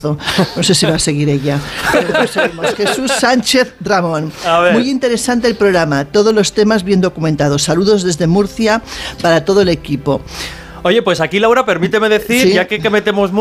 No sé si va a seguir ella. Pero seguimos. Jesús Sánchez Ramón. Muy interesante el programa. Todos los temas bien documentados. Saludos desde Murcia para todo el equipo. Oye, pues aquí, Laura, permíteme decir, ya que metemos